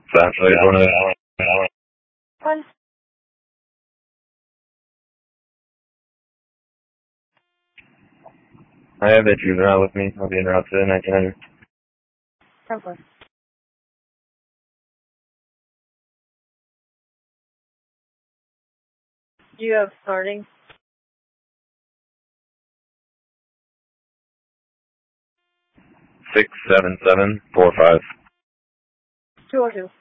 Actually, I want to. One. I have a juvenile with me. I'll be interrupted in 1900. Template. Do you have starting? 67745. 202.